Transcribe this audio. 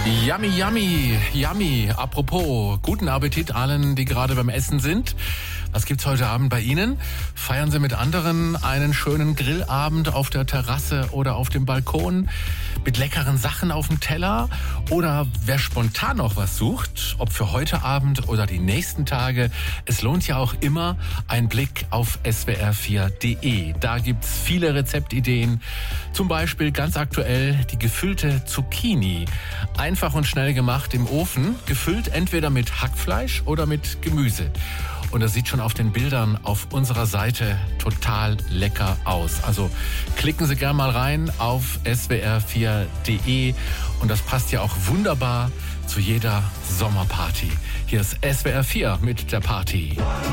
Yummy, yummy, yummy. Apropos, guten Appetit allen, die gerade beim Essen sind. Was gibt's heute Abend bei Ihnen? Feiern Sie mit anderen einen schönen Grillabend auf der Terrasse oder auf dem Balkon mit leckeren Sachen auf dem Teller? Oder wer spontan noch was sucht, ob für heute Abend oder die nächsten Tage, es lohnt ja auch immer ein Blick auf swr4.de. Da gibt's viele Rezeptideen. Zum Beispiel ganz aktuell die gefüllte Zucchini. Einfach und schnell gemacht im Ofen, gefüllt entweder mit Hackfleisch oder mit Gemüse. Und das sieht schon auf den Bildern auf unserer Seite total lecker aus. Also klicken Sie gerne mal rein auf swr4.de und das passt ja auch wunderbar zu jeder Sommerparty. Hier ist SWR4 mit der Party.